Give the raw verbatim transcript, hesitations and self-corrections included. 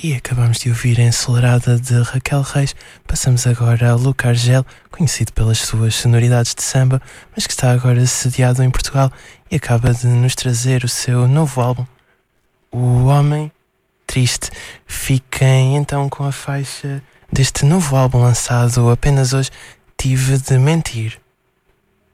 E acabamos de ouvir a Ensolarada de Raquel Reis. Passamos agora a Luca Argel, conhecido pelas suas sonoridades de samba, mas que está agora sediado em Portugal e acaba de nos trazer o seu novo álbum, O Homem Triste. Fiquem então com a faixa deste novo álbum lançado apenas hoje, Tive de Mentir.